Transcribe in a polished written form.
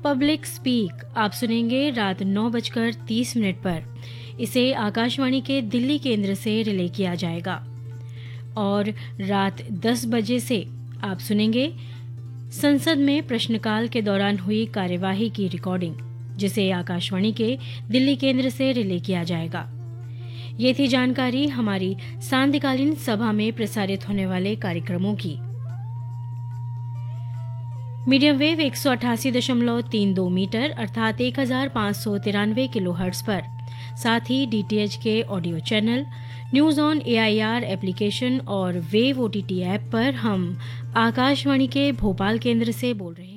Public speak आप सुनेंगे रात 9:30 पर। इसे आकाशवाणी के दिल्ली केंद्र से रिले किया जाएगा। और रात 10 बजे से आप सुनेंगे संसद में प्रश्नकाल के दौरान हुई कार्यवाही की रिकॉर्डिंग, जिसे आकाशवाणी के दिल्ली केंद्र से रिले किया जाएगा। ये थी जानकारी हमारी सांध्यकालीन सभा में प्रसारित होने वाले कार्यक्रमों की। मीडियम वेव 188.32 मीटर अर्थात 1593 किलोहर्ट्ज पर, साथ ही डीटीएच के audio channel, news on AIR application और वेव ओटीटी ऐप पर हम आकाशवाणी के भोपाल केंद्र से बोल रहे हैं।